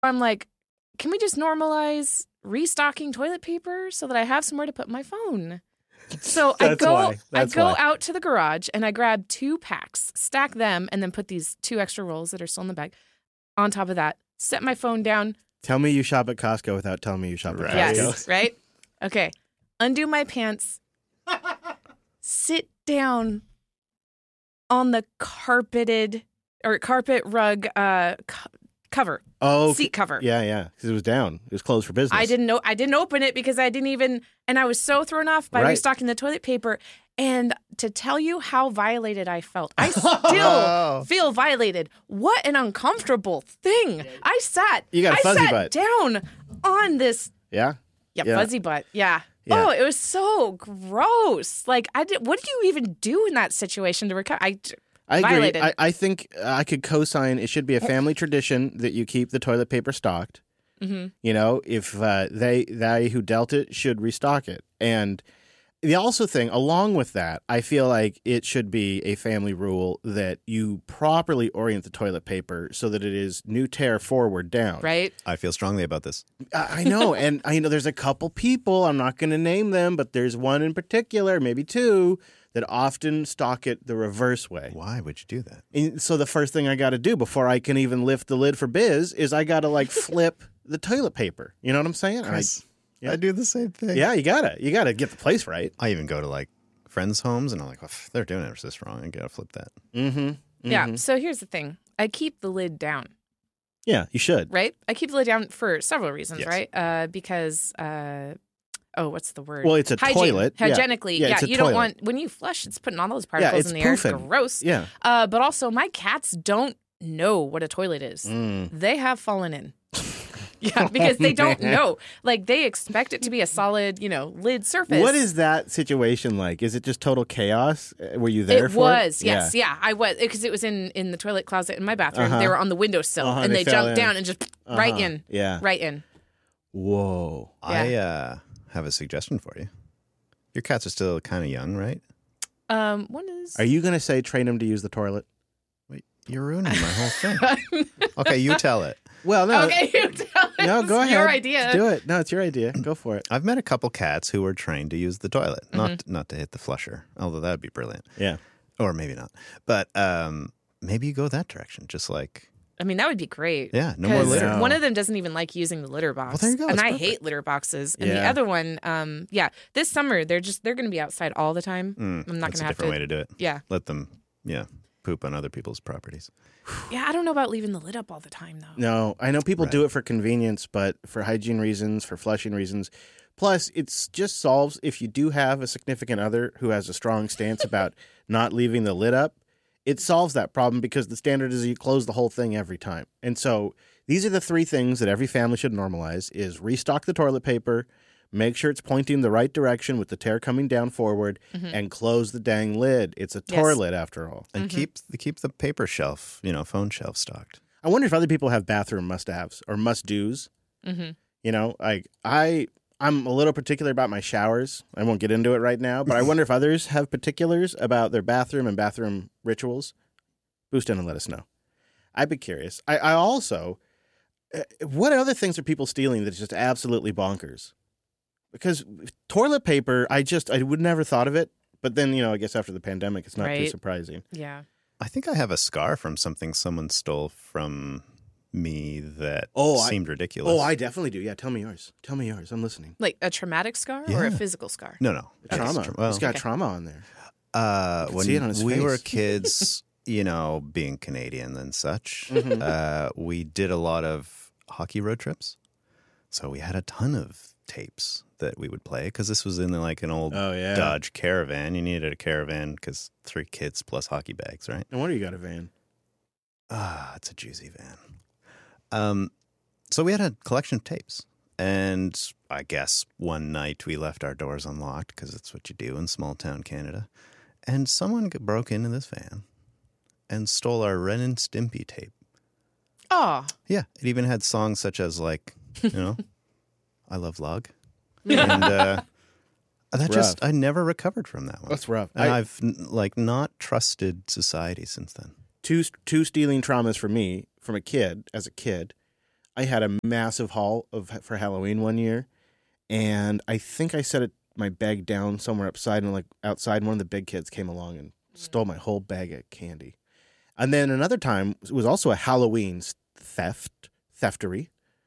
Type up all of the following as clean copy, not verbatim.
I'm like, can we just normalize restocking toilet paper so that I have somewhere to put my phone? So I go out to the garage and I grab 2 packs, stack them, and then put these 2 extra rolls that are still in the bag on top of that. Set my phone down. Tell me you shop at Costco without telling me you shop at Costco. Yes, right? Okay. Undo my pants. Sit down on the carpet rug cover. Oh, seat cover. Yeah. Because it was down. It was closed for business. I didn't open it because I didn't even, and I was so thrown off by restocking the toilet paper. And to tell you how violated I felt, I still feel violated. What an uncomfortable thing. I sat down on this. Yeah? Yeah, fuzzy butt. Yeah. Oh, it was so gross. Like, what do you even do in that situation to recover? I agree. I think I could co-sign it should be a family tradition that you keep the toilet paper stocked. Mm-hmm. You know, if they who dealt it should restock it. And the also thing, along with that, I feel like it should be a family rule that you properly orient the toilet paper so that it is new tear forward down. Right. I feel strongly about this. I know. And I know there's a couple people, I'm not going to name them, but there's one in particular, maybe 2, that often stock it the reverse way. Why would you do that? And so the first thing I got to do before I can even lift the lid for Biz is I got to like flip the toilet paper. You know what I'm saying? Chris, I do the same thing. Yeah, you gotta get the place right. I even go to like friends' homes and I'm like, well, they're doing it this wrong. I gotta flip that. Mm-hmm. Yeah. So here's the thing. I keep the lid down. Yeah, you should. Right? I keep the lid down for several reasons, right? Because what's the word? Well, it's a toilet. Hygienically, it's a you toilet. don't want, when you flush, it's putting all those particles in the air. It's gross. Yeah. But also, my cats don't know what a toilet is. They have fallen in. Yeah, because they don't know. Like, they expect it to be a solid, lid surface. What is that situation like? Is it just total chaos? Were you there for it? It was, yes. Yeah, I was, because it was in the toilet closet in my bathroom. They were on the windowsill, and they jumped down and just right in. Yeah. Right in. Whoa. Yeah. I have a suggestion for you. Your cats are still kind of young, right? One is... Are you going to say train them to use the toilet? Wait, you're ruining my whole thing. Okay, you tell it. Well, no. Okay, you tell it. No, go ahead. Your idea. Do it. No, it's your idea. Go for it. I've met a couple cats who were trained to use the toilet, not to hit the flusher, although that would be brilliant. Yeah. Or maybe not. But maybe you go that direction, just like... I mean, that would be great. Yeah, no more litter. One of them doesn't even like using the litter box. Well, there you go. And I perfect. hate litter boxes. And the other one, this summer, they're going to be outside all the time. I'm not going to have to... That's a different way to do it. Yeah. Let them, poop on other people's properties. Yeah, I don't know about leaving the lid up all the time, though. No, I know people do it for convenience, but for hygiene reasons, for flushing reasons. Plus, it's just solves if you do have a significant other who has a strong stance about not leaving the lid up. It solves that problem because the standard is you close the whole thing every time. And so these are the 3 things that every family should normalize is restock the toilet paper, make sure it's pointing the right direction with the tear coming down forward, and close the dang lid. It's a toilet after all. And keep the paper shelf, phone shelf stocked. I wonder if other people have bathroom must-haves or must-dos. I'm a little particular about my showers. I won't get into it right now, but I wonder if others have particulars about their bathroom and bathroom rituals. Boost in and let us know. I'd be curious. I also, what other things are people stealing that's just absolutely bonkers? Because toilet paper, I would never thought of it, but then, I guess after the pandemic, it's not too surprising. Yeah. I think I have a scar from something someone stole from me that seemed ridiculous. Oh, I definitely do. Yeah, tell me yours. I'm listening. Like a traumatic scar or a physical scar? No. Trauma. It's got trauma on there. When see it on his we face. were kids, being Canadian and such, we did a lot of hockey road trips. So we had a ton of tapes that we would play because this was in like an old Dodge Caravan. You needed a Caravan because 3 kids plus hockey bags, right? No wonder you got a van. It's a juicy van. So we had a collection of tapes, and I guess one night we left our doors unlocked because that's what you do in small town Canada, and someone broke into this van and stole our Ren and Stimpy tape. Oh. Yeah, it even had songs such as like, I Love Log, and I never recovered from that one. That's rough. And I've not trusted society since then. Two stealing traumas for me as a kid. I had a massive haul for Halloween one year, and I think I set my bag down somewhere outside, and outside, one of the big kids came along and stole my whole bag of candy. And then another time, it was also a Halloween thievery.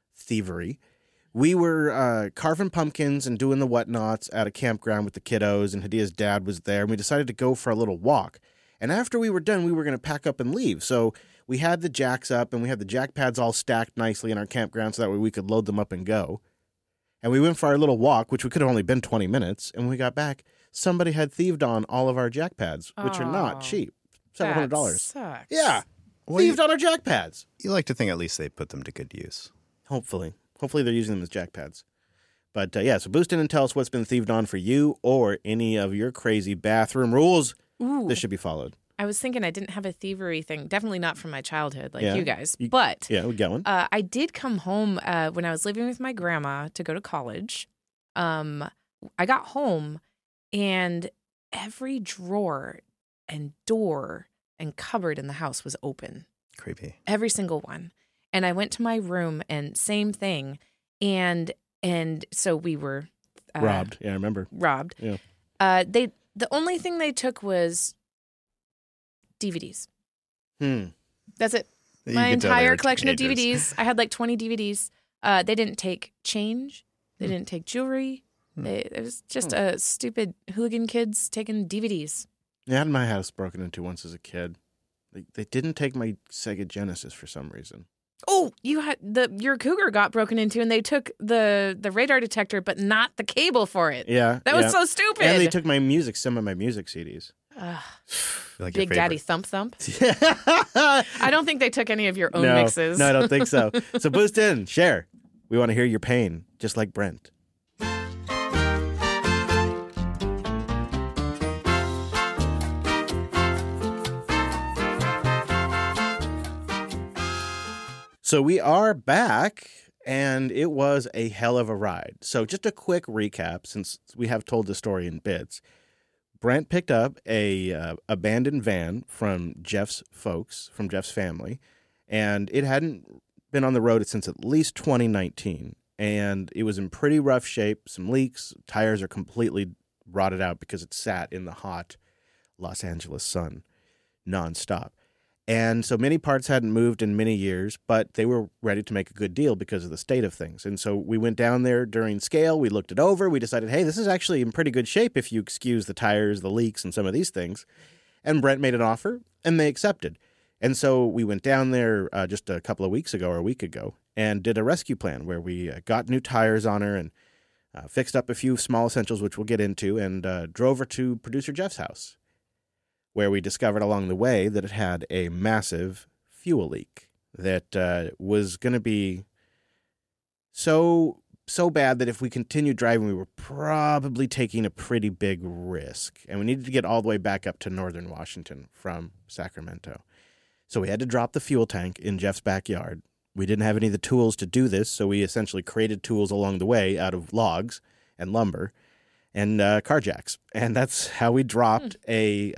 We were carving pumpkins and doing the whatnots at a campground with the kiddos, and Hadia's dad was there, and we decided to go for a little walk. And after we were done, we were going to pack up and leave. So we had the jacks up, and we had the jack pads all stacked nicely in our campground so that way we could load them up and go. And we went for our little walk, which we could have only been 20 minutes. And when we got back, somebody had thieved on all of our jack pads, which are not cheap. $700. That sucks. Yeah. Thieved on our jack pads. You like to think at least they put them to good use. Hopefully they're using them as jack pads. But so boost in and tell us what's been thieved on for you or any of your crazy bathroom rules. Ooh. This should be followed. I was thinking I didn't have a thievery thing. Definitely not from my childhood like Yeah. you guys. But Yeah, we got one. I did come home when I was living with my grandma to go to college. I got home and every drawer and door and cupboard in the house was open. Creepy. Every single one. And I went to my room and same thing. And so we were robbed. Yeah, I remember. Robbed. Yeah. The only thing they took was DVDs. That's it. My entire collection of DVDs. I had like 20 DVDs. They didn't take change. They didn't take jewelry. It was just a stupid hooligan kids taking DVDs. Yeah, I had my house broken into once as a kid. They didn't take my Sega Genesis for some reason. Oh, your Cougar got broken into, and they took the radar detector, but not the cable for it. Yeah, that was so stupid. And they took some of my music CDs. Like Big Daddy Thump Thump. I don't think they took any of your own mixes. No, I don't think so. So boost in, share. We want to hear your pain, just like Brent. So we are back, and it was a hell of a ride. So just a quick recap, since we have told the story in bits. Brent picked up a abandoned van from Jeff's folks, from Jeff's family, and it hadn't been on the road since at least 2019. And it was in pretty rough shape, some leaks, tires are completely rotted out because it sat in the hot Los Angeles sun nonstop. And so many parts hadn't moved in many years, but they were ready to make a good deal because of the state of things. And so we went down there during scale. We looked it over. We decided, hey, this is actually in pretty good shape if you excuse the tires, the leaks, and some of these things. And Brent made an offer, and they accepted. And so we went down there just a couple of weeks ago or a week ago and did a rescue plan where we got new tires on her and fixed up a few small essentials, which we'll get into, and drove her to producer Jeff's house, where we discovered along the way that it had a massive fuel leak that was going to be so bad that if we continued driving, we were probably taking a pretty big risk. And we needed to get all the way back up to northern Washington from Sacramento. So we had to drop the fuel tank in Jeff's backyard. We didn't have any of the tools to do this, so we essentially created tools along the way out of logs and lumber and car jacks. And that's how we dropped a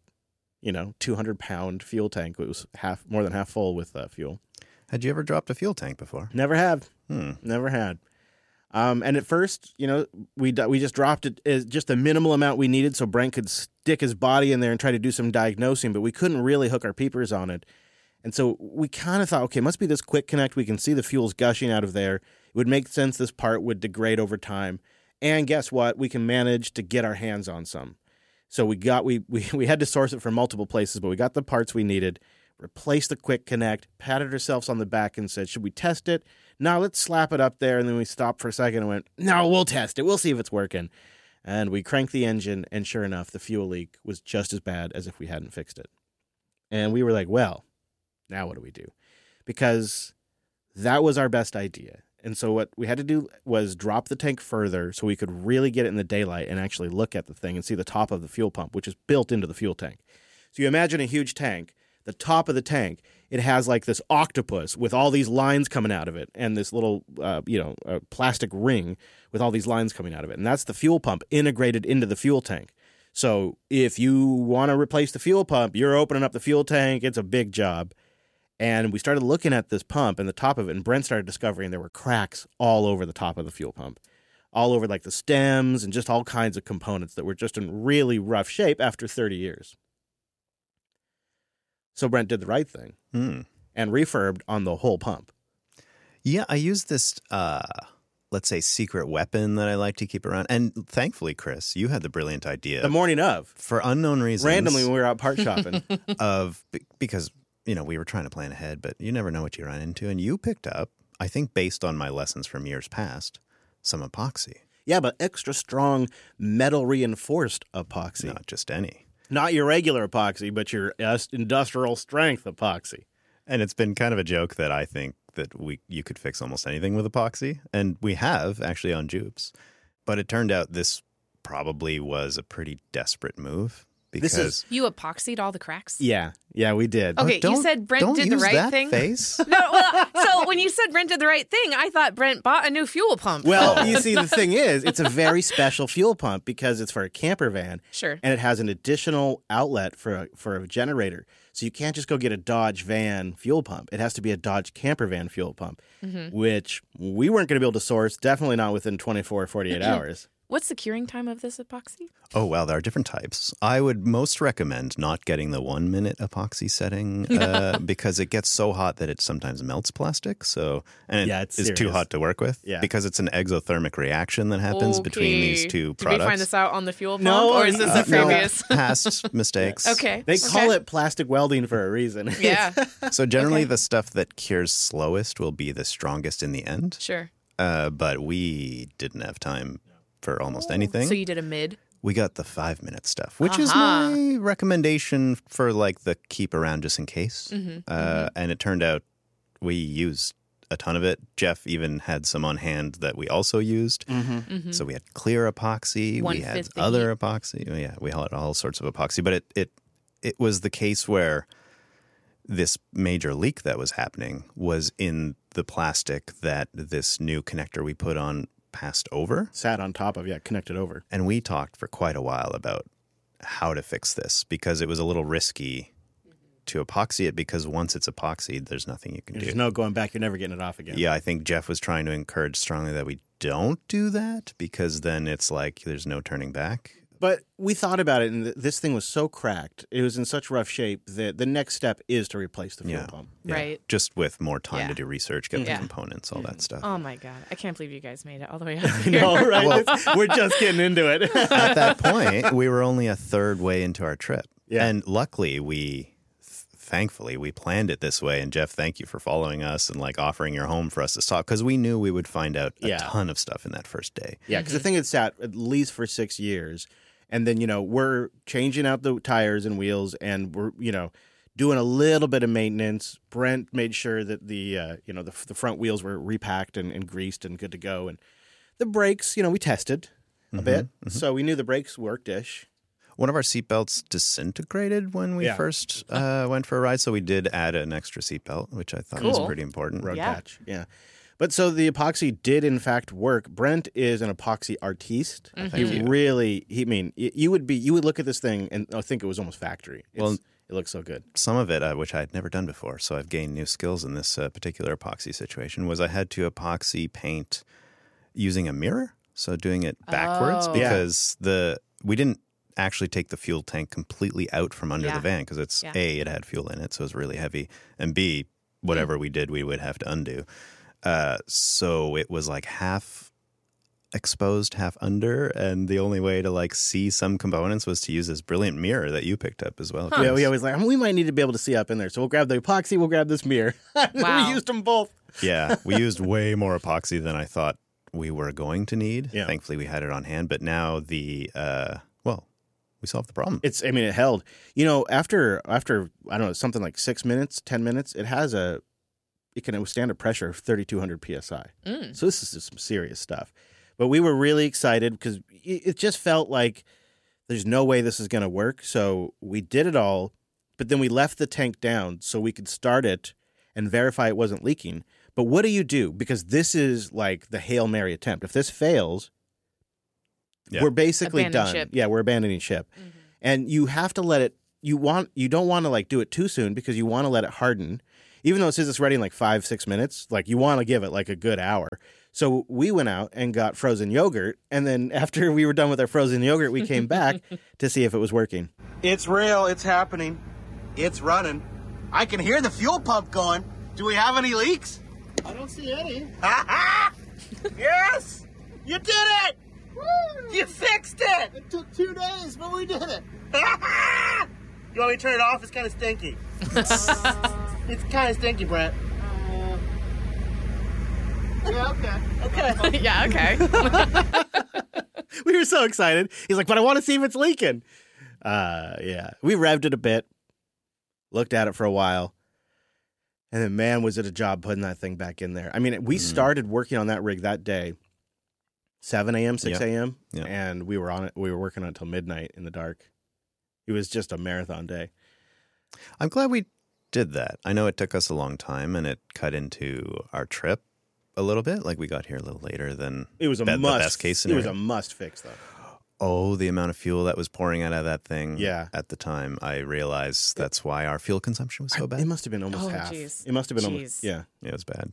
200-pound fuel tank. It was more than half full with fuel. Had you ever dropped a fuel tank before? Never have. Never had. And at first, we just dropped it as just the minimal amount we needed so Brent could stick his body in there and try to do some diagnosing, but we couldn't really hook our peepers on it. And so we kind of thought, okay, it must be this quick connect. We can see the fuel's gushing out of there. It would make sense this part would degrade over time. And guess what? We can manage to get our hands on some. So we had to source it from multiple places, but we got the parts we needed, replaced the quick connect, patted ourselves on the back and said, should we test it? No, let's slap it up there. And then we stopped for a second and went, no, we'll test it. We'll see if it's working. And we cranked the engine, and sure enough, the fuel leak was just as bad as if we hadn't fixed it. And we were like, well, now what do we do? Because that was our best idea. And so what we had to do was drop the tank further so we could really get it in the daylight and actually look at the thing and see the top of the fuel pump, which is built into the fuel tank. So you imagine a huge tank. The top of the tank, it has like this octopus with all these lines coming out of it and this little, plastic ring with all these lines coming out of it. And that's the fuel pump integrated into the fuel tank. So if you want to replace the fuel pump, you're opening up the fuel tank. It's a big job. And we started looking at this pump and the top of it, and Brent started discovering there were cracks all over the top of the fuel pump, all over like the stems and just all kinds of components that were just in really rough shape after 30 years. So Brent did the right thing and refurbed on the whole pump. Yeah, I used this, let's say, secret weapon that I like to keep around. And thankfully, Chris, you had the brilliant idea. The morning of. For unknown reasons. Randomly when we were out part shopping. Because, we were trying to plan ahead, but you never know what you run into. And you picked up, I think based on my lessons from years past, some epoxy. Yeah, but extra strong metal reinforced epoxy. Not just any. Not your regular epoxy, but your industrial strength epoxy. And it's been kind of a joke that I think that you could fix almost anything with epoxy. And we have actually on Jupes. But it turned out this probably was a pretty desperate move. Because you epoxied all the cracks? Yeah, we did. Okay, you said Brent did the right thing. Face. So when you said Brent did the right thing, I thought Brent bought a new fuel pump. Well, you see, the thing is, it's a very special fuel pump because it's for a camper van. Sure. And it has an additional outlet for a generator. So you can't just go get a Dodge van fuel pump. It has to be a Dodge camper van fuel pump, which we weren't going to be able to source, definitely not within 24 or 48 hours. What's the curing time of this epoxy? Oh, well, there are different types. I would most recommend not getting the 1 minute epoxy setting because it gets so hot that it sometimes melts plastic. And it is too hot to work with because it's an exothermic reaction that happens between these two products. Did we find this out on the fuel pump or is this a previous? Past mistakes. Okay. They call it plastic welding for a reason. Yeah. So generally the stuff that cures slowest will be the strongest in the end. Sure. But we didn't have time for almost anything. So you did a mid? We got the 5 minute stuff, which is my recommendation for like the keep around just in case. And it turned out we used a ton of it. Jeff even had some on hand that we also used. So we had clear epoxy. We had other epoxy. Yeah, we had all sorts of epoxy. But it was the case where this major leak that was happening was in the plastic that this new connector we put on passed over. Sat on top of, connected over. And we talked for quite a while about how to fix this because it was a little risky to epoxy it because once it's epoxied, there's nothing you can do. There's no going back. You're never getting it off again. Yeah, I think Jeff was trying to encourage strongly that we don't do that because then it's like there's no turning back. But we thought about it, and this thing was so cracked. It was in such rough shape that the next step is to replace the fuel pump. Yeah. Right. Just with more time to do research, get the components, all that stuff. Oh, my God. I can't believe you guys made it all the way up here. No, right? We're just getting into it. At that point, we were only a third way into our trip. Yeah. And luckily, thankfully, we planned it this way. And Jeff, thank you for following us and like offering your home for us to stop because we knew we would find out a ton of stuff in that first day. Yeah, because the thing had sat at least for 6 years. And then, we're changing out the tires and wheels and we're, doing a little bit of maintenance. Brent made sure that the front wheels were repacked and greased and good to go. And the brakes, we tested a bit. So we knew the brakes worked-ish. One of our seatbelts disintegrated when we first went for a ride. So we did add an extra seatbelt, which I thought was pretty important. Road patch. Yeah. But so the epoxy did in fact work. Brent is an epoxy artiste. He really, you would look at this thing and think it was almost factory. It looks so good. Some of it, which I had never done before, so I've gained new skills in this particular epoxy situation, was I had to epoxy paint using a mirror. So doing it backwards because we didn't actually take the fuel tank completely out from under the van because it's A, it had fuel in it, so it was really heavy, and B, whatever we did, we would have to undo. So it was like half exposed, half under, and the only way to like see some components was to use this brilliant mirror that you picked up as well. Yeah, we always we might need to be able to see up in there, so we'll grab the epoxy, we'll grab this mirror. Wow. We used them both. Yeah, we used way more epoxy than I thought we were going to need. Yeah. Thankfully, we had it on hand, but now we solved the problem. It held. After I don't know, something like 6 minutes, 10 minutes, it can withstand a pressure of 3,200 psi. So this is just some serious stuff. But we were really excited because it just felt like there's no way this is going to work. So we did it all, but then we left the tank down so we could start it and verify it wasn't leaking. But what do you do? Because this is like the Hail Mary attempt. If this fails, we're basically done. Ship. Yeah, we're abandoning ship. And you have to let it, you don't want to like do it too soon because you want to let it harden. even though it says it's ready in like 5-6 minutes, like you want to give it like a good hour. So we went out and got frozen yogurt, and then after we were done with our frozen yogurt, we came back to see if it was working. It's real. It's happening. It's running. I can hear the fuel pump going. Do we have any leaks? I don't see any. Yes! You did it! Woo! You fixed it! It took 2 days, but we did it. You want me to turn it off? It's kind of stinky. It's kind of stinky, Brent. Yeah, okay. Okay. Yeah, okay. We were so excited. He's like, but I want to see if it's leaking. Yeah. We revved it a bit, looked at it for a while, and then, man, was it a job putting that thing back in there. I mean, we started working on that rig that day, 7 a.m., 6 a.m., and we were on it. We were working on it until midnight in the dark. It was just a marathon day. I'm glad we did that. I know it took us a long time, and it cut into our trip a little bit. Like, we got here a little later than It was a the must. best case scenario. It was a must fix, though. Oh, the amount of fuel that was pouring out of that thing Yeah. at the time. I realized that's why our fuel consumption was so bad. It must have been almost half. Geez. It must have been Jeez. almost, yeah. It was bad.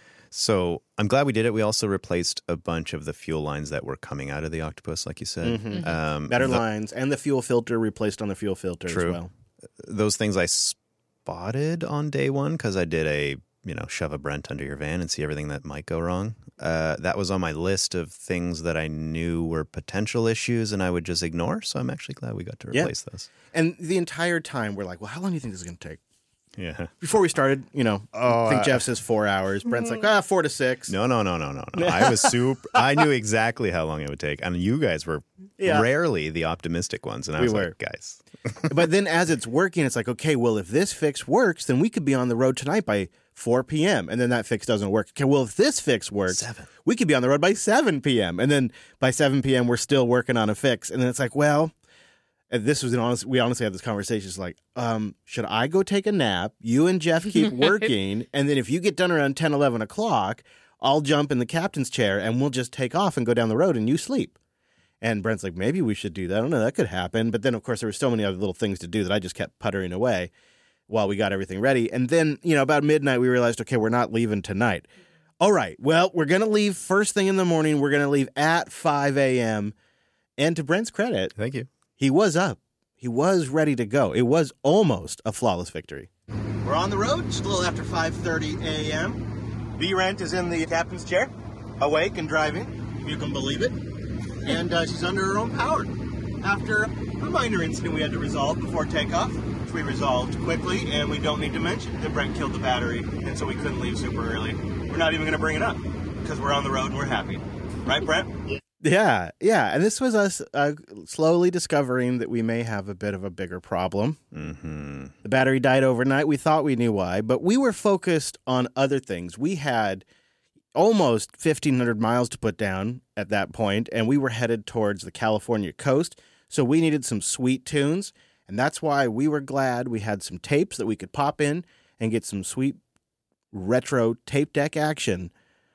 So I'm glad we did it. We also replaced a bunch of the fuel lines that were coming out of the Octopus, like you said. Better lines, and the fuel filter replaced on the fuel filter True. as well. Those things I spotted on day one because I did a, shove a Brent under your van and see everything that might go wrong. That was on my list of things that I knew were potential issues and I would just ignore. So I'm actually glad we got to replace those. And the entire time, we're like, well, how long do you think this is going to take? Yeah. Before we started, I think Jeff says 4 hours. Brent's like, 4 to 6. No. I was I knew exactly how long it would take. And you guys were rarely the optimistic ones. And I was like, guys. But then as it's working, it's like, okay, well, if this fix works, then we could be on the road tonight by 4 p.m. And then that fix doesn't work. Okay, well, if this fix works, we could be on the road by 7 p.m. And then by 7 p.m., we're still working on a fix. And then it's like, well, and this was we honestly had this conversation. It's like, should I go take a nap? You and Jeff keep working. And then if you get done around 10, 11 o'clock, I'll jump in the captain's chair and we'll just take off and go down the road and you sleep. And Brent's like, maybe we should do that. I don't know. That could happen. But then, of course, there were so many other little things to do that I just kept puttering away while we got everything ready. And then, about midnight, we realized, okay, we're not leaving tonight. All right. Well, we're going to leave first thing in the morning. We're going to leave at 5 a.m. And to Brent's credit, Thank you. he was up. He was ready to go. It was almost a flawless victory. We're on the road, just a little after 5:30 a.m. B-Rent is in the captain's chair, awake and driving, if you can believe it. And she's under her own power. After a minor incident we had to resolve before takeoff, which we resolved quickly, and we don't need to mention that Brent killed the battery, and so we couldn't leave super early. We're not even going to bring it up, because we're on the road and we're happy. Right, Brent? Yeah. And this was us slowly discovering that we may have a bit of a bigger problem. Mm-hmm. The battery died overnight. We thought we knew why, but we were focused on other things. We had almost 1,500 miles to put down at that point, and we were headed towards the California coast, so we needed some sweet tunes, and that's why we were glad we had some tapes that we could pop in and get some sweet retro tape deck action,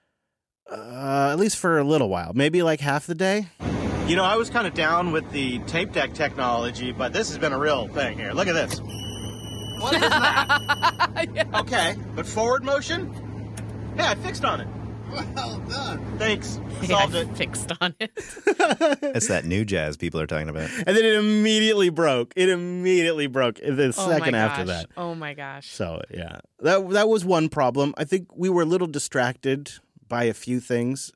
at least for a little while, maybe like half the day. I was kind of down with the tape deck technology, but this has been a real thing here. Look at this. What is that? Yeah. Okay, but forward motion? Yeah, I fixed on it. Well done. Thanks. I Solved it. fixed on it. It's that new jazz people are talking about. And then it immediately broke. The second after that. Oh my gosh. So, yeah, that was one problem. I think we were a little distracted by a few things.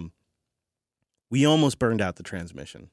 We almost burned out the transmission.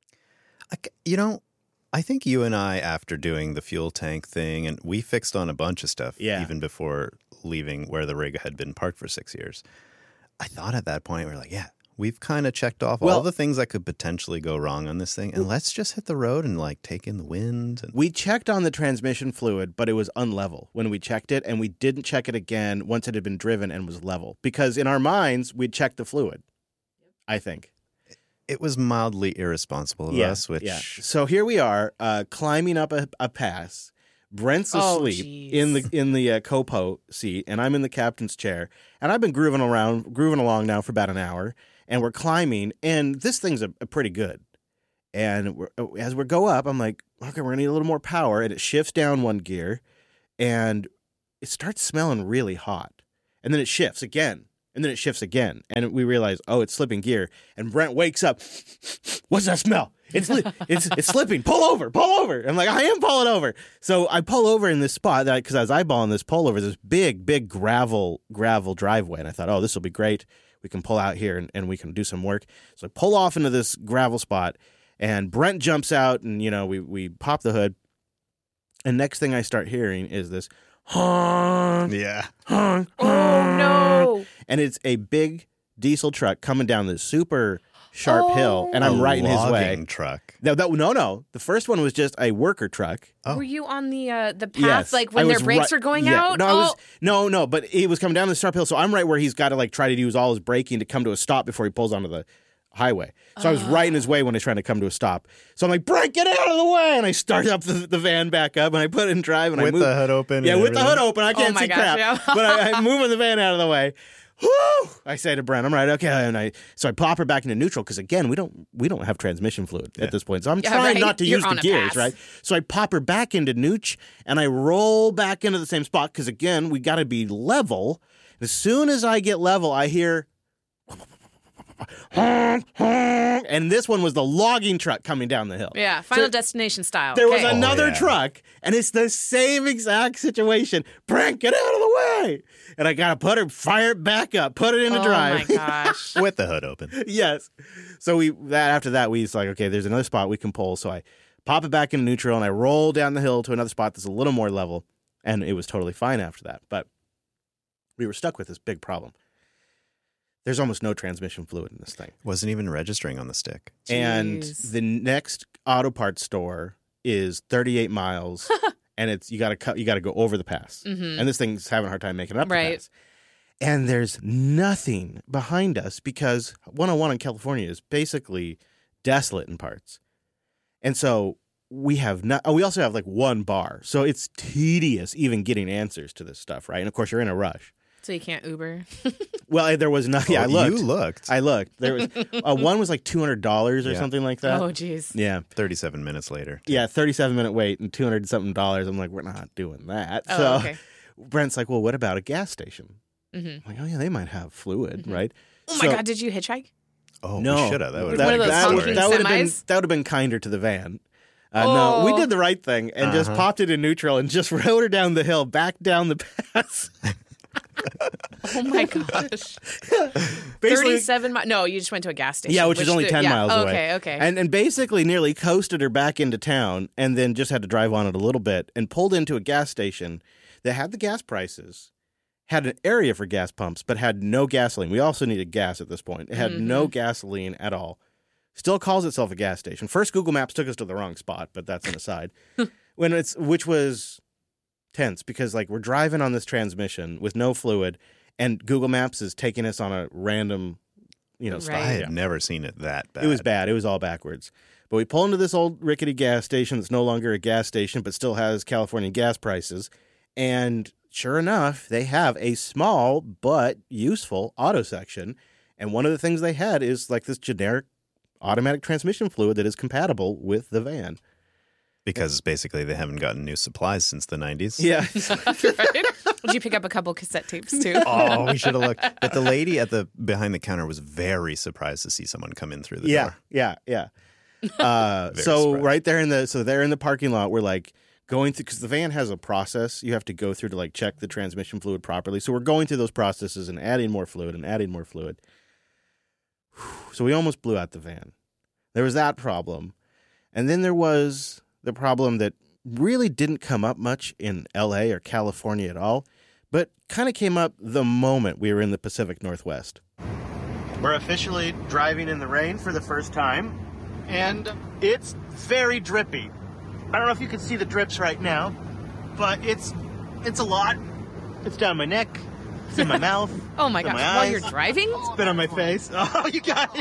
I think you and I, after doing the fuel tank thing, and we fixed on a bunch of stuff even before leaving where the rig had been parked for 6 years. I thought at that point, we were like, we've kind of checked off all the things that could potentially go wrong on this thing, and let's just hit the road and take in the wind. We checked on the transmission fluid, but it was unlevel when we checked it, and we didn't check it again once it had been driven and was level. Because in our minds, we'd checked the fluid, I think. It was mildly irresponsible of us, which... Yeah. So here we are, climbing up a pass. Brent's asleep in the copo seat, and I'm in the captain's chair. And I've been grooving along now for about an hour, and we're climbing, and this thing's a pretty good. And as we go up, I'm like, okay, we're going to need a little more power, and it shifts down one gear, and it starts smelling really hot. And then it shifts again. And then it shifts again. And we realize, oh, it's slipping gear. And Brent wakes up. What's that smell? It's slipping. Pull over. I'm like, I am pulling over. So I pull over in this spot because I was eyeballing this pullover, this big gravel driveway. And I thought, oh, this will be great. We can pull out here and we can do some work. So I pull off into this gravel spot. And Brent jumps out and, we pop the hood. And next thing I start hearing is this honk. Yeah. Honk. Oh, no. And it's a big diesel truck coming down this super sharp hill, and I'm right in his way. Logging truck. No. The first one was just a worker truck. Oh. Were you on the path, Yes, like when their brakes are going out? No, but he was coming down the sharp hill, so I'm right where he's got to try to use all his braking to come to a stop before he pulls onto the highway. So I was right in his way when he's trying to come to a stop. So I'm like, Brent, get out of the way! And I start up the van back up, and I put it in drive, and I move. With the hood open? Yeah, with the hood open. I can't see crap. Yeah. But I'm moving the van out of the way. Whoo! I say to Brent, I'm right, okay. And so I pop her back into neutral because, again, we don't have transmission fluid at this point. So I'm trying not to use the gears, right? So I pop her back into nooch, and I roll back into the same spot because, again, we got to be level. As soon as I get level, I hear... and this one was the logging truck coming down the hill. Yeah, Final Destination style. There was another truck, and it's the same exact situation. Brent, get out of the way! And I gotta fire it back up, put it into drive. Oh my gosh! With the hood open. Yes. So after that, we was like, okay, there's another spot we can pull. So I pop it back into neutral, and I roll down the hill to another spot that's a little more level, and it was totally fine after that. But we were stuck with this big problem. There's almost no transmission fluid in this thing. Wasn't even registering on the stick. Jeez. And the next auto parts store is 38 miles, and you got to go over the pass. Mm-hmm. And this thing's having a hard time making it up the pass. And there's nothing behind us because 101 in California is basically desolate in parts. And so we also have one bar. So it's tedious even getting answers to this stuff, right? And of course you're in a rush. So you can't Uber? Well, there was nothing. Yeah, I looked. You looked. I looked. There was one was like $200 or something like that. Oh, geez. Yeah. 37 minutes later. Yeah, 37-minute wait and $200 something. I'm like, we're not doing that. Oh, so okay. Brent's like, well, what about a gas station? Mm-hmm. I'm like, oh yeah, they might have fluid, right? Oh my God, did you hitchike? Oh, no, we should have. That would One of those honking that would have been kinder to the van. No, we did the right thing and just popped it in neutral and just rode her down the hill, back down the pass. Oh my gosh. 37 miles. No, you just went to a gas station. Yeah, which is only 10 miles away. Okay. And basically nearly coasted her back into town and then just had to drive on it a little bit and pulled into a gas station that had the gas prices, had an area for gas pumps, but had no gasoline. We also needed gas at this point. It had no gasoline at all. Still calls itself a gas station. First, Google Maps took us to the wrong spot, but that's an aside. Which was tense because we're driving on this transmission with no fluid, and Google Maps is taking us on a random, stop. I had never seen it that bad. It was bad. It was all backwards. But we pull into this old rickety gas station that's no longer a gas station, but still has California gas prices. And sure enough, they have a small but useful auto section. And one of the things they had is this generic automatic transmission fluid that is compatible with the van. Because basically they haven't gotten new supplies since the 90s. Yeah. Right? Did you pick up a couple cassette tapes too? Oh, we should have looked. But the lady behind the counter was very surprised to see someone come in through the door. Yeah. So surprised. right there in the parking lot, we're going through, because the van has a process you have to go through to check the transmission fluid properly. So we're going through those processes and adding more fluid. So we almost blew out the van. There was that problem. And then there was the problem that really didn't come up much in LA or California at all, but kind of came up the moment we were in the Pacific Northwest. We're officially driving in the rain for the first time, and it's very drippy. I don't know if you can see the drips right now, but it's a lot. It's down my neck. It's in my mouth. Oh my gosh! While you're driving? It's been on my face. Oh, you got it.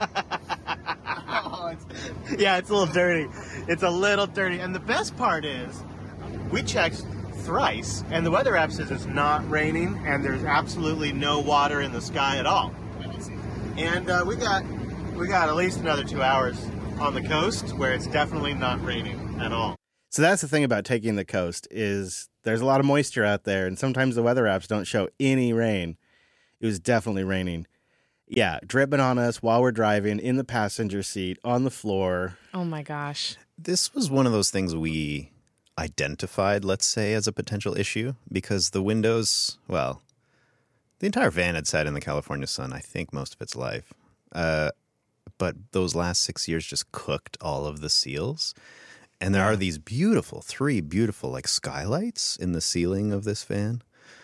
Yeah, it's a little dirty. It's a little dirty. And the best part is, we checked thrice, and the weather app says it's not raining, and there's absolutely no water in the sky at all. And we got at least another 2 hours on the coast where it's definitely not raining at all. So that's the thing about taking the coast is there's a lot of moisture out there, and sometimes the weather apps don't show any rain. It was definitely raining. Yeah, dripping on us while we're driving in the passenger seat, on the floor. Oh, my gosh. This was one of those things we identified, let's say, as a potential issue because the windows, well, the entire van had sat in the California sun, I think, most of its life. But those last 6 years just cooked all of the seals. And there are these three beautiful like skylights in the ceiling of this van.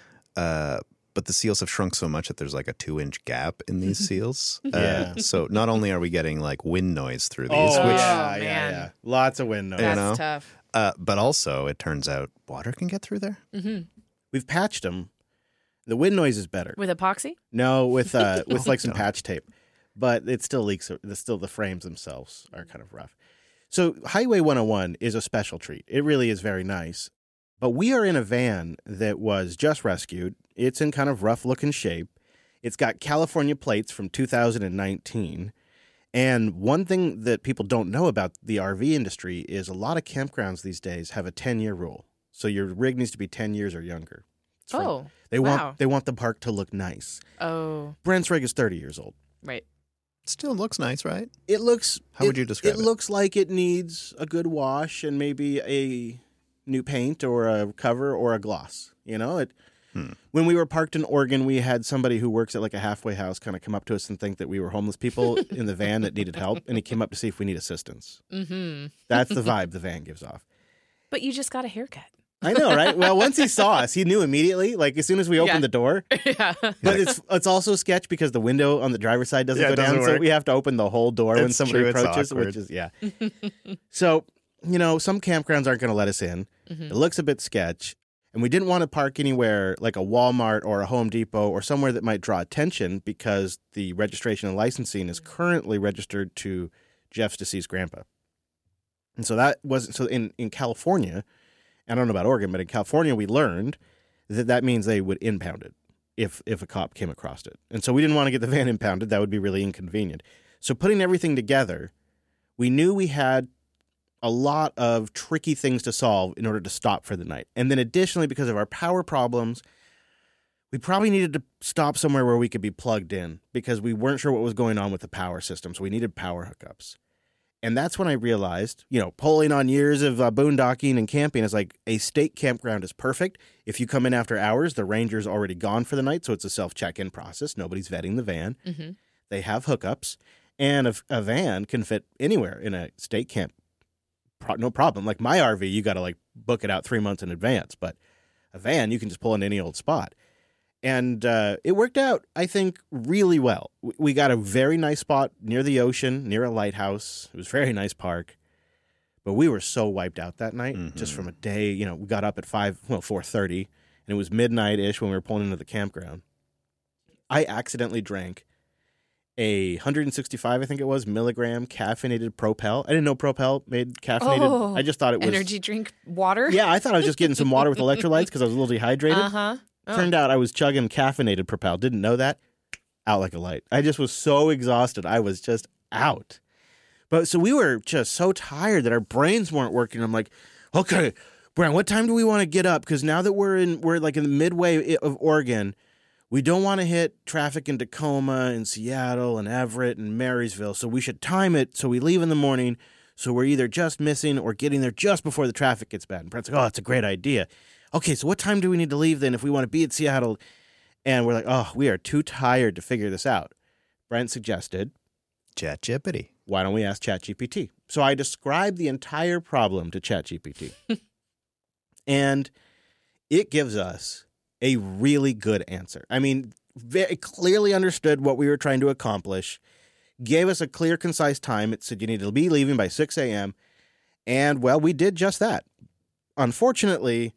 But the seals have shrunk so much that there's like a 2-inch gap in these seals. So not only are we getting like wind noise through these, yeah. Lots of wind noise. That's tough. But also it turns out water can get through there. Mm-hmm. We've patched them. The wind noise is better. With epoxy? No, with like some patch tape. But it still leaks. Still, the frames themselves are kind of rough. So Highway 101 is a special treat. It really is very nice. But we are in a van that was just rescued. It's in kind of rough-looking shape. It's got California plates from 2019. And one thing that people don't know about the RV industry is a lot of campgrounds these days have a 10-year rule. So your rig needs to be 10 years or younger. They want the park to look nice. Oh. Brent's rig is 30 years old. Right. Still looks nice, right? It looks... How would you describe it? It looks like it needs a good wash and maybe a new paint or a cover or a gloss. You know, when we were parked in Oregon, we had somebody who works at like a halfway house kind of come up to us and think that we were homeless people in the van that needed help. And he came up to see if we need assistance. Mm-hmm. That's the vibe the van gives off. But you just got a haircut. I know, right? Well, once he saw us, he knew immediately, like as soon as we opened the door. Yeah. But it's also sketch because the window on the driver's side doesn't go down, so we have to open the whole door when somebody approaches, which is, So, you know, some campgrounds aren't going to let us in. Mm-hmm. It looks a bit sketch. And we didn't want to park anywhere like a Walmart or a Home Depot or somewhere that might draw attention because the registration and licensing is currently registered to Jeff's deceased grandpa. And so that wasn't, so in California, I don't know about Oregon, but in California, we learned that means they would impound it if a cop came across it. And so we didn't want to get the van impounded. That would be really inconvenient. So putting everything together, we knew we had a lot of tricky things to solve in order to stop for the night. And then additionally, because of our power problems, we probably needed to stop somewhere where we could be plugged in because we weren't sure what was going on with the power system. So we needed power hookups. And that's when I realized, you know, pulling on years of boondocking and camping is like a state campground is perfect. If you come in after hours, the ranger's already gone for the night, so it's a self-check-in process. Nobody's vetting the van. Mm-hmm. They have hookups. And a van can fit anywhere in a state camp. No problem. Like my RV, you got to like book it out 3 months in advance. But a van, you can just pull in any old spot. And it worked out, I think, really well. We got a very nice spot near the ocean, near a lighthouse. It was a very nice park. But we were so wiped out that night, just from a day. You know, we got up at 4:30, and it was midnight-ish when we were pulling into the campground. I accidentally drank a 165, I think it was, milligram caffeinated Propel. I didn't know Propel made caffeinated. Oh, I just thought it was... energy drink water? Yeah, I thought I was just getting some water with electrolytes because I was a little dehydrated. Uh-huh. Oh. Turned out I was chugging caffeinated Propel. Didn't know that. Out like a light. I just was so exhausted. I was just out. But so we were just so tired that our brains weren't working. I'm like, okay, Brian, what time do we want to get up? Because now that we're like in the midway of Oregon, we don't want to hit traffic in Tacoma and Seattle and Everett and Marysville. So we should time it so we leave in the morning. So we're either just missing or getting there just before the traffic gets bad. And Brent's like, oh, that's a great idea. Okay, so what time do we need to leave then if we want to be at Seattle? And we're like, oh, we are too tired to figure this out. Brent suggested, ChatGPT. Why don't we ask ChatGPT? So I described the entire problem to ChatGPT. And it gives us a really good answer. I mean, very clearly understood what we were trying to accomplish, gave us a clear, concise time. It said you need to be leaving by 6 a.m. And, well, we did just that. Unfortunately,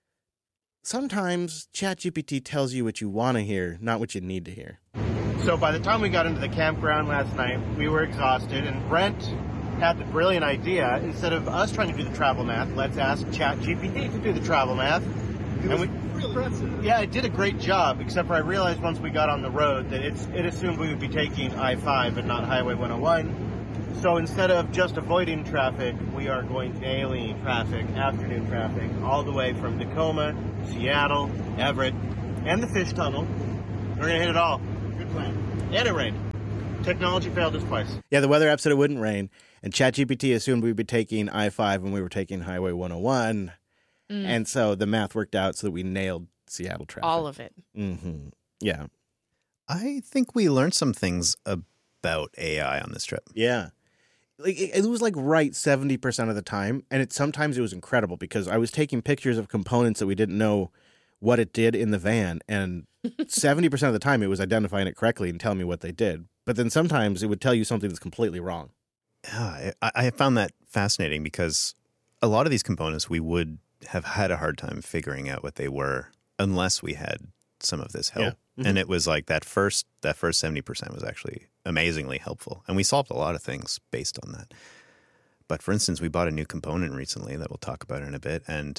sometimes ChatGPT tells you what you want to hear, not what you need to hear. So by the time we got into the campground last night, we were exhausted, and Brent had the brilliant idea, instead of us trying to do the travel math, let's ask ChatGPT to do the travel math. Really impressive. Yeah, it did a great job, except for I realized once we got on the road that it assumed we would be taking I-5 and not Highway 101. So instead of just avoiding traffic, we are going daily traffic, afternoon traffic, all the way from Tacoma, Seattle, Everett, and the Fish Tunnel. We're going to hit it all. Good plan. And it rained. Technology failed us twice. Yeah, the weather app said it wouldn't rain, and ChatGPT assumed we'd be taking I-5 when we were taking Highway 101, and so the math worked out so that we nailed Seattle traffic. All of it. Mm-hmm. Yeah. I think we learned some things about AI on this trip. Yeah. Like it was like right 70% of the time, and sometimes it was incredible because I was taking pictures of components that we didn't know what it did in the van, and 70% of the time it was identifying it correctly and telling me what they did. But then sometimes it would tell you something that's completely wrong. Yeah, I found that fascinating because a lot of these components we would have had a hard time figuring out what they were unless we had some of this help. Yeah. Mm-hmm. And it was like that first 70% was actually amazingly helpful. And we solved a lot of things based on that. But for instance, we bought a new component recently that we'll talk about in a bit and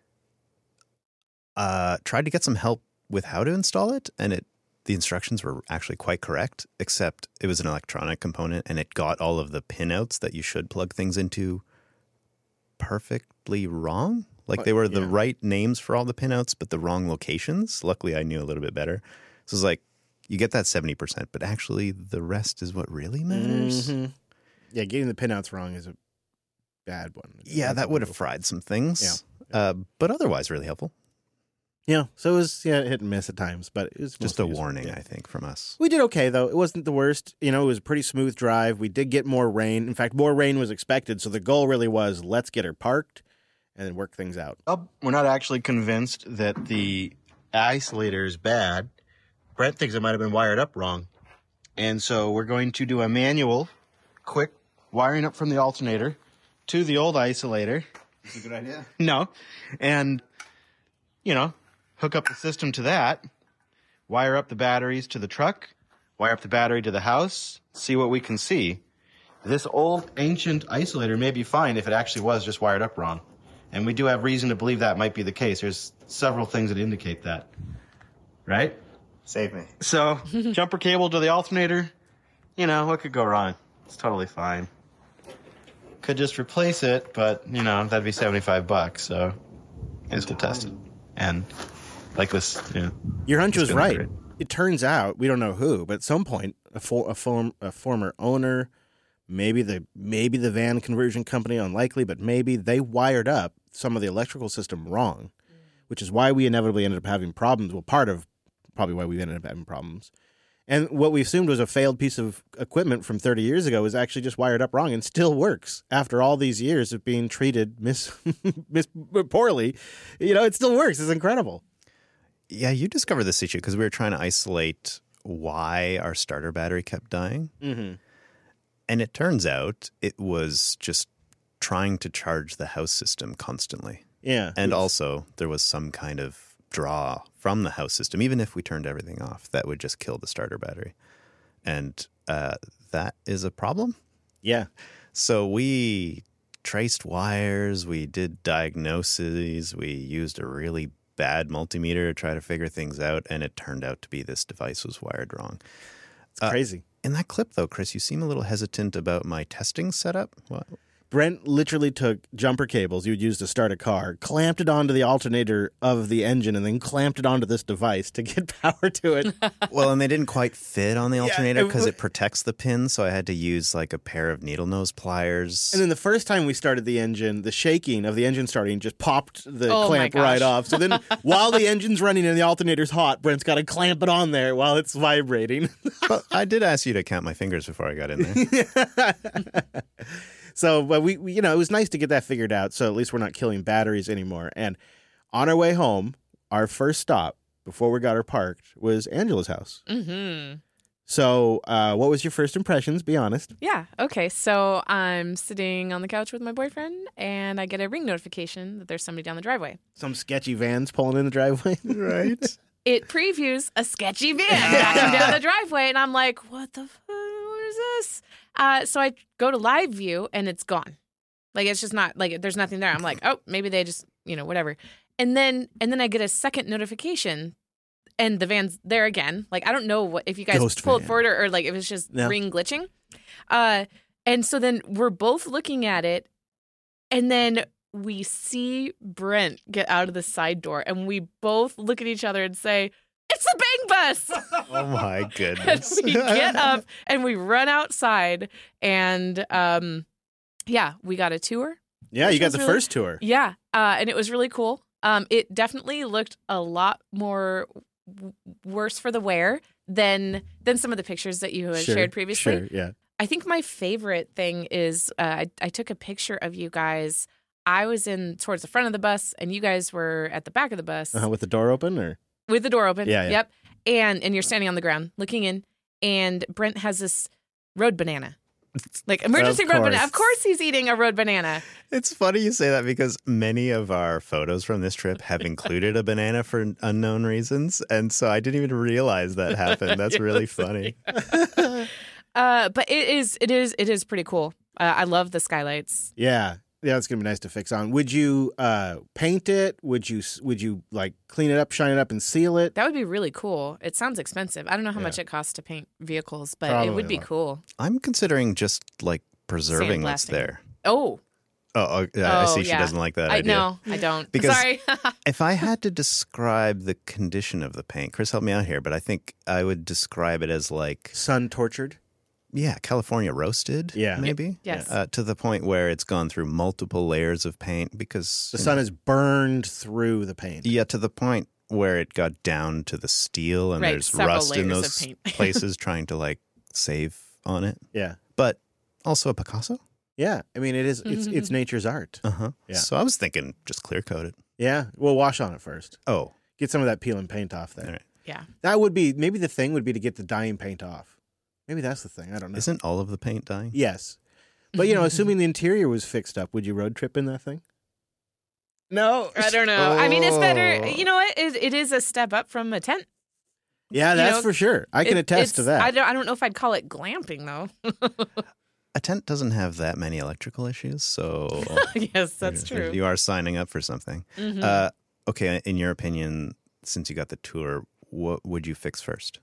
tried to get some help with how to install it. And the instructions were actually quite correct, except it was an electronic component and it got all of the pinouts that you should plug things into perfectly wrong. Like they were the right names for all the pinouts, but the wrong locations. Luckily, I knew a little bit better. So it's like you get that 70%, but actually the rest is what really matters. Mm-hmm. Yeah, getting the pinouts wrong is a bad one. Yeah, that would have fried some things. Yeah. But otherwise really helpful. Yeah, so it was hit and miss at times, but it was Just a useful. warning, Yeah. I think, from us. We did okay, though. It wasn't the worst. It was a pretty smooth drive. We did get more rain. In fact, more rain was expected, so the goal really was let's get her parked and then work things out. We're not actually convinced that the isolator is bad. Brent thinks it might have been wired up wrong. And so we're going to do a manual, quick wiring up from the alternator to the old isolator. That's a good idea. No. And, hook up the system to that, wire up the batteries to the truck, wire up the battery to the house, see what we can see. This old ancient isolator may be fine if it actually was just wired up wrong. And we do have reason to believe that might be the case. There's several things that indicate that. Right? Save me. So, jumper cable to the alternator, what could go wrong? It's totally fine. Could just replace it, but, that'd be $75, so just to test it. And like this, Your hunch was right. great. It turns out, we don't know who, but at some point, a former owner, maybe the van conversion company, unlikely, but maybe they wired up some of the electrical system wrong, which is why we inevitably ended up having problems. Well, part of probably why we ended up having problems. And what we assumed was a failed piece of equipment from 30 years ago is actually just wired up wrong and still works after all these years of being treated poorly. It still works. It's incredible. Yeah, you discovered this issue because we were trying to isolate why our starter battery kept dying. Mm-hmm. And it turns out it was just trying to charge the house system constantly. Yeah. And also there was some kind of draw from the house system, even if we turned everything off, that would just kill the starter battery. And that is a problem. Yeah. So we traced wires, we did diagnoses, we used a really bad multimeter to try to figure things out, and it turned out to be this device was wired wrong. It's crazy. In that clip, though, Chris, you seem a little hesitant about my testing setup. What? Brent literally took jumper cables you would use to start a car, clamped it onto the alternator of the engine, and then clamped it onto this device to get power to it. Well, and they didn't quite fit on the alternator because it protects the pin, so I had to use like a pair of needle nose pliers. And then the first time we started the engine, the shaking of the engine starting just popped the Oh, clamp my gosh. right off. So then while the engine's running and the alternator's hot, Brent's got to clamp it on there while it's vibrating. But I did ask you to count my fingers before I got in there. So, but we it was nice to get that figured out. So at least we're not killing batteries anymore. And on our way home, our first stop before we got her parked was Angela's house. Mm-hmm. So, what was your first impressions? Be honest. Yeah. Okay. So I'm sitting on the couch with my boyfriend, and I get a ring notification that there's somebody down the driveway. Some sketchy vans pulling in the driveway, Right. It previews a sketchy van backing down the driveway, and I'm like, "What the fuck? What is this?" So I go to live view, and it's gone. Like it's just not like there's nothing there. I'm like, "Oh, maybe they just whatever." And then I get a second notification. And the van's there again. Like, I don't know if you guys Ghost pulled van. forward or like, it was just No. ring glitching. And And so then we're both looking at it, and then we see Brent get out of the side door, and we both look at each other and say, "It's the Bang Bus!" Oh my And goodness. we get up and we run outside, and we got a tour. Yeah, Which you got was the really- first tour. Yeah, and it was really cool. It definitely looked a lot more worse for the wear than some of the pictures that you had shared previously. Sure, yeah. I think my favorite thing is I took a picture of you guys. I was in towards the front of the bus, and you guys were at the back of the bus With the door open, or with the door open. Yeah. Yep. And you're standing on the ground looking in, and Brent has this road banana. Like emergency Of road banana. course. Of course he's eating a road banana. It's funny you say that because many of our photos from this trip have included a banana for unknown reasons. And so I didn't even realize that happened. That's really funny. But it is pretty cool. I love the skylights. yeah, it's gonna be nice to fix on. Would you paint it? Would you like clean it up, shine it up, and seal it? That would be really cool. It sounds expensive. I don't know how Yeah. much it costs to paint vehicles, but Probably it would a be lot. cool. I'm considering just like preserving what's Sandblasting. there. Oh, I see she yeah. doesn't like that I idea. know. I don't. Because- Sorry. If I had to describe the condition of the paint, Chris, help me out here, but I think I would describe it as like, Sun tortured. California roasted, Yeah. maybe? Yes. To the point where it's gone through multiple layers of paint because The sun has burned through the paint. Yeah, to the point where it got down to the steel and Right, there's several rust in layers of those paint. places trying to like save on it. Yeah, But also a Picasso. yeah. I mean, it's nature's art. Uh-huh. Yeah. So I was thinking just clear coat it. Yeah, we'll wash on it first. Oh, Get some of that peel and paint off there. all right. Yeah. That would be maybe the thing would be to get the dyeing paint off. Maybe that's the thing. I don't know. Isn't all of the paint dying? Yes, but assuming the interior was fixed up, would you road trip in that thing? No, I don't know. I mean, it's better. Oh. You know what? It is a step up from a tent. Yeah, that's know, for sure. I can attest to that. I don't know if I'd call it glamping though. A tent doesn't have that many electrical issues, so Yes, that's true. You are signing up for something. Mhm. Okay, in your opinion, since you got the tour, what would you fix first?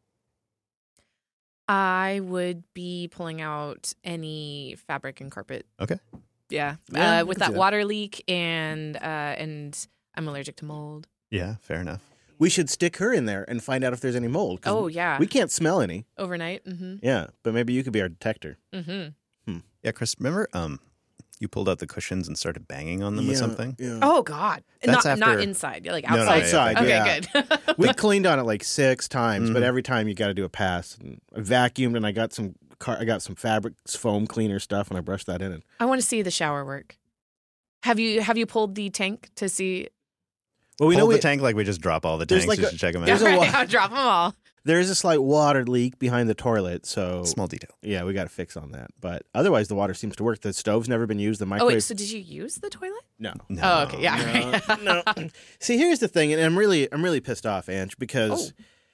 I would be pulling out any fabric and carpet. Okay. Yeah, Yeah, I with can that see that. water leak and I'm allergic to mold. Yeah, fair enough. We should stick her in there and find out if there's any mold. 'cause Oh yeah, we can't smell any. overnight. Mm-hmm. Yeah, but maybe you could be our detector. Mm-hmm. Yeah, Chris, remember you pulled out the cushions and started banging on them with something? Yeah. Oh God, That's not after- inside, like No, no, outside. yeah, Outside, Okay, yeah. good. We cleaned on it like 6 times, but Mhm. every time you got to do a pass. And I vacuumed, and I got some fabric foam cleaner stuff, and I brushed that in. And I want to see the shower work. Have you pulled the tank to see? well, we Pull know the tank like we just drop all the There's tanks like just a- to check them there's out. a wa- I'll drop them all. there is a slight water leak behind the toilet, so Small detail. yeah, we got to fix on that. But otherwise, the water seems to work. The stove's never been used. The Oh microwave, wait, so did you use the toilet? no. No. Oh, okay, yeah. right. No. See, here's the thing, and I'm really pissed off, Ange, because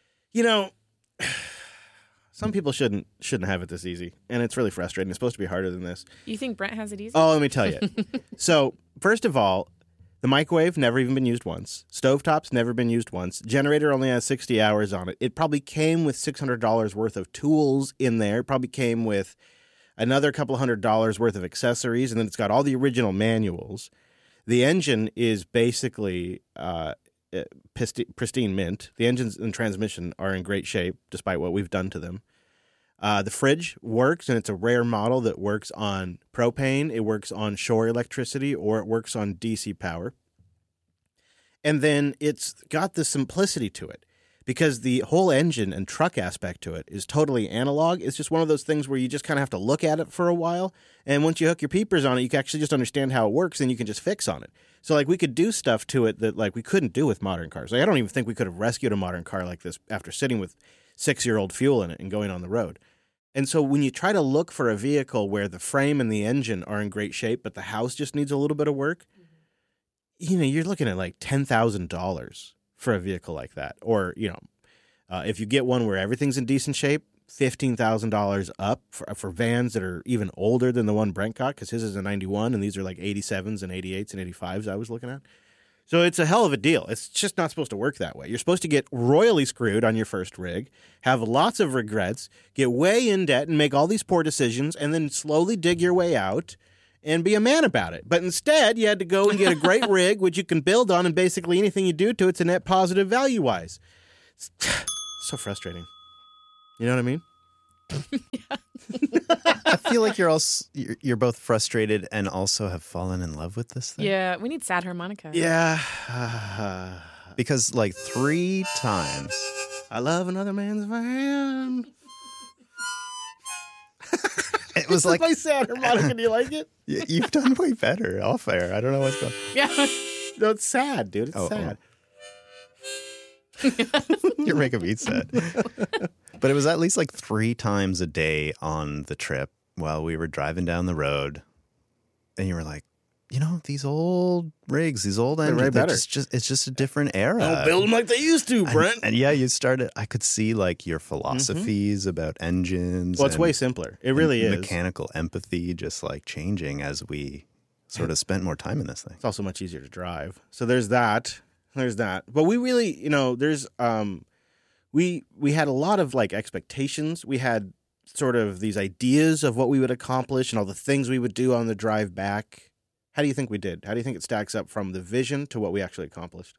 some people shouldn't have it this easy, and it's really frustrating. It's supposed to be harder than this. You think Brent has it easy? Oh, let me tell you. So, first of all, the microwave never even been used once. Stovetop's never been used once. Generator only has 60 hours on it. It probably came with $600 worth of tools in there. It probably came with another couple $100 worth of accessories, and then it's got all the original manuals. The engine is basically pristine mint. The engines and transmission are in great shape, despite what we've done to them. The fridge works, and it's a rare model that works on propane, it works on shore electricity, or it works on DC power. And then it's got the simplicity to it, because the whole engine and truck aspect to it is totally analog. It's just one of those things where you just kind of have to look at it for a while, and once you hook your peepers on it, you can actually just understand how it works, and you can just fix on it. So, like, we could do stuff to it that, like, we couldn't do with modern cars. Like, I don't even think we could have rescued a modern car like this after sitting with 6-year-old fuel in it and going on the road. And so when you try to look for a vehicle where the frame and the engine are in great shape, but the house just needs a little bit of work, you're looking at like $10,000 for a vehicle like that. Or, if you get one where everything's in decent shape, $15,000 up for vans that are even older than the one Brent got, because his is a 91 and these are like 87s and 88s and 85s I was looking at. So it's a hell of a deal. It's just not supposed to work that way. You're supposed to get royally screwed on your first rig, have lots of regrets, get way in debt and make all these poor decisions, and then slowly dig your way out and be a man about it. But instead, you had to go and get a great rig, which you can build on, and basically anything you do to it's a net positive value-wise. So frustrating. You know what I mean? I feel like you're both frustrated and also have fallen in love with this thing. Yeah, we need sad harmonica. Yeah. Because like 3 times. I love another man's van. It was This like is my sad harmonica. Do you like it? You've done way better off air. I don't know what's going on. Yeah. No, it's sad, dude. It's sad. You're making me sad. But it was at least like 3 times a day on the trip while we were driving down the road. And you were like, these old rigs, these old engines, way better. it's just a different era. Don't build them like they used to, Brent. And yeah, you started, I could see like your philosophies about engines. Well, it's and way simpler. It really is. Mechanical empathy just like changing as we sort of spent more time in this thing. It's also much easier to drive. So there's that. But we really, there's we had a lot of like expectations. We had sort of these ideas of what we would accomplish and all the things we would do on the drive back. How do you think we did? How do you think it stacks up from the vision to what we actually accomplished?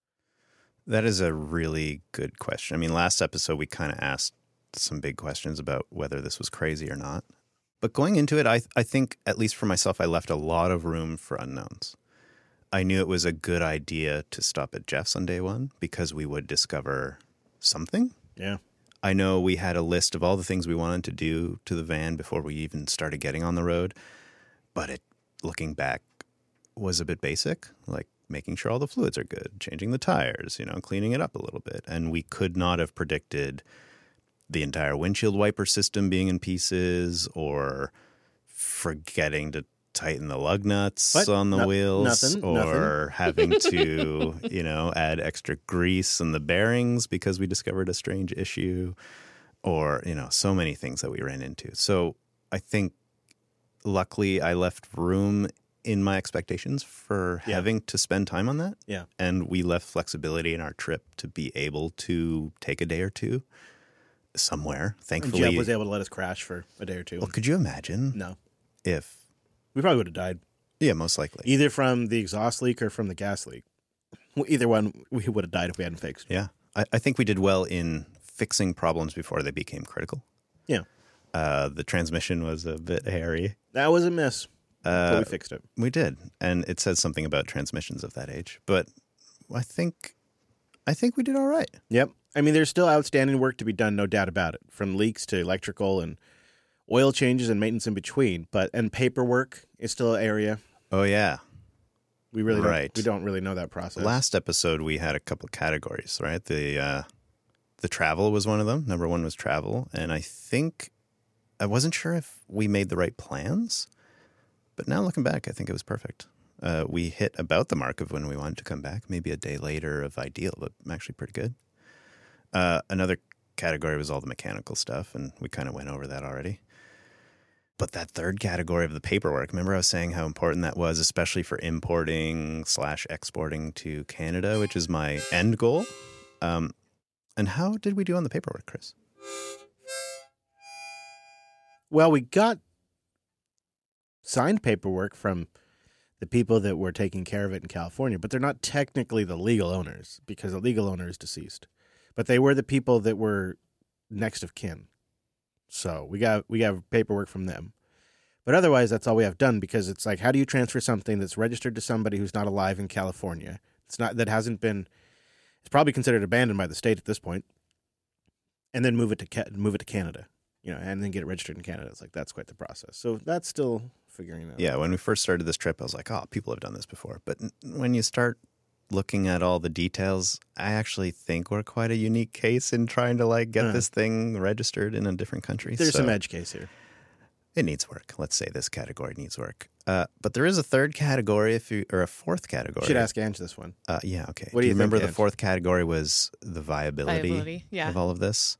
That is a really good question. I mean, last episode we kind of asked some big questions about whether this was crazy or not. But going into it, I think, at least for myself, I left a lot of room for unknowns. I knew it was a good idea to stop at Jeff's on day one because we would discover something. Yeah. I know we had a list of all the things we wanted to do to the van before we even started getting on the road. But it, looking back, was a bit basic, like making sure all the fluids are good, changing the tires, cleaning it up a little bit. And we could not have predicted the entire windshield wiper system being in pieces or forgetting to tighten the lug nuts on the wheels or having to, add extra grease in the bearings because we discovered a strange issue or, so many things that we ran into. So I think luckily I left room in my expectations for having to spend time on that. Yeah. And we left flexibility in our trip to be able to take a day or two somewhere. Thankfully, and Jeff was able to let us crash for a day or two. Well, could you imagine? No. If we probably would have died. Yeah, most likely. Either from the exhaust leak or from the gas leak. Either one, we would have died if we hadn't fixed. Yeah. I think we did well in fixing problems before they became critical. Yeah. The transmission was a bit hairy. That was a miss, but we fixed it. We did. And it says something about transmissions of that age. But I think we did all right. Yep. I mean, there's still outstanding work to be done, no doubt about it, from leaks to electrical and oil changes and maintenance in between. And paperwork is still an area. Oh, yeah. We really don't really know that process. Last episode, we had a couple of categories, right? The travel was one of them. Number 1 was travel. And I wasn't sure if we made the right plans, but now looking back, I think it was perfect. We hit about the mark of when we wanted to come back, maybe a day later of ideal, but actually pretty good. Another category was all the mechanical stuff, and we kind of went over that already. But that third category of the paperwork, remember I was saying how important that was, especially for importing/exporting to Canada, which is my end goal. And how did we do on the paperwork, Chris? Well, we got signed paperwork from the people that were taking care of it in California, but they're not technically the legal owners because the legal owner is deceased. But they were the people that were next of kin. So we got paperwork from them. But otherwise, that's all we have done because it's like, how do you transfer something that's registered to somebody who's not alive in California? It's probably considered abandoned by the state at this point, and then move it to Canada, and then get it registered in Canada. It's like, that's quite the process. So that's still figuring out. Yeah, when we first started this trip, I was like, oh, people have done this before. But when you start looking at all the details, I actually think we're quite a unique case in trying to get this thing registered in a different country. There's some edge case here. It needs work. Let's say this category needs work. But there is a third category, or a fourth category. You should ask Ange this one. Yeah, okay. What do you remember think, the fourth category was the viability of all of this?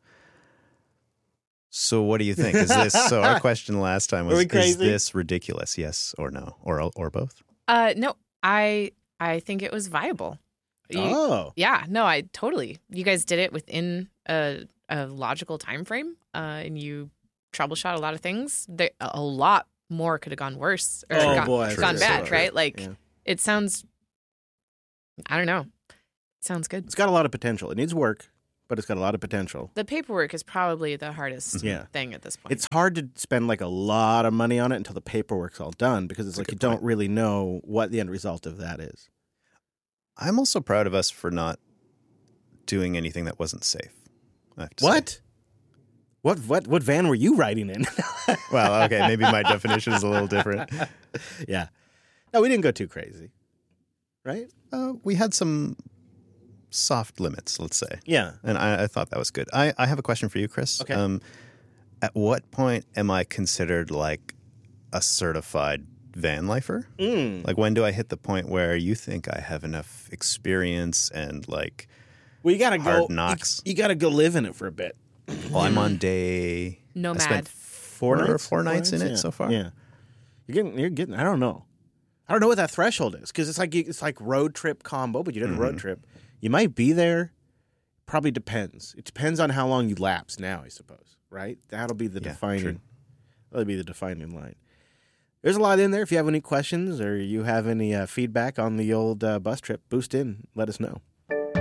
So what do you think? Is this so? Our question last time was: is this ridiculous? Yes or no, or both? No. I think it was viable. Yeah, no, I totally. You guys did it within a logical time frame, and you troubleshot a lot of things. A lot more could have gone worse or gone bad, right? Like it sounds. I don't know. It sounds good. It's got a lot of potential. It needs work, but it's got a lot of potential. The paperwork is probably the hardest thing at this point. It's hard to spend like a lot of money on it until the paperwork's all done because it's like you don't really know what the end result of that is. I'm also proud of us for not doing anything that wasn't safe. I have to What? say. What van were you riding in? Well, okay, maybe my definition is a little different. Yeah. No, we didn't go too crazy. Right? We had some soft limits, let's say. Yeah. And I thought that was good. I have a question for you, Chris. Okay. At what point am I considered like a certified van lifer? Like when do I hit the point where you think I have enough experience and like well, you gotta hard go knocks? You gotta go live in it for a bit. Well, I'm on day Nomad. I spent four nights in it so far. Yeah. You're getting I don't know what that threshold is because it's like road trip combo, but you did a road trip. You might be there. Probably depends. It depends on how long you lapse now, I suppose. Right? That'll be the defining line. There's a lot in there. If you have any questions or you have any feedback on the old bus trip, boost in. Let us know.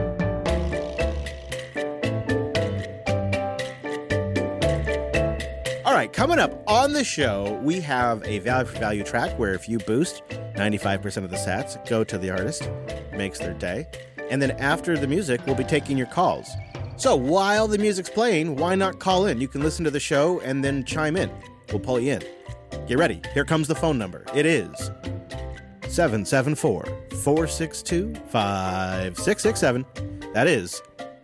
All right, coming up on the show, we have a value for value track where if you boost, 95% of the sats go to the artist, makes their day. And then after the music, we'll be taking your calls. So while the music's playing, why not call in? You can listen to the show and then chime in. We'll pull you in. Get ready. Here comes the phone number. It is 774-462-5667. That is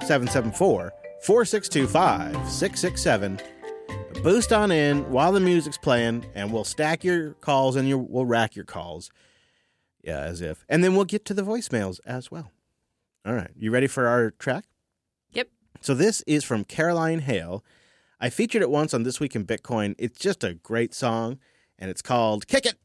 774-462-5667. Boost on in while the music's playing, and we'll stack your calls and we'll rack your calls. Yeah, as if. And then we'll get to the voicemails as well. All right. You ready for our track? Yep. So this is from Caroline Hale. I featured it once on This Week in Bitcoin. It's just a great song, and it's called Kick It.